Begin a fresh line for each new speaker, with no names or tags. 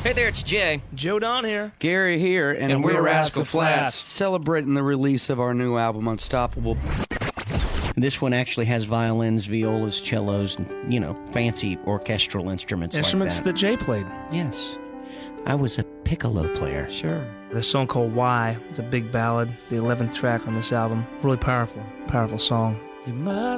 Hey there, it's Jay.
Joe Don here.
Gary here, and
we're Rascal Flatts.
Celebrating the release of our new album, Unstoppable.
This one actually has violins, violas, cellos, and, fancy orchestral instruments
Instruments
like
that Jay played.
Yes. I was a piccolo player.
Sure.
There's a song called Why. It's a big ballad, the 11th track on this album. Really powerful song.
You must